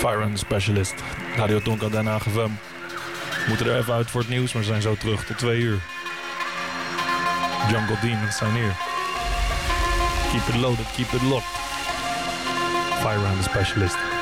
Fire and Specialist. Radio Tonka Den Haag FM. We moeten er even uit voor het nieuws, maar we zijn zo terug tot 2 uur. Jungle Demons zijn hier. Keep it loaded, keep it locked. Fire and Specialist.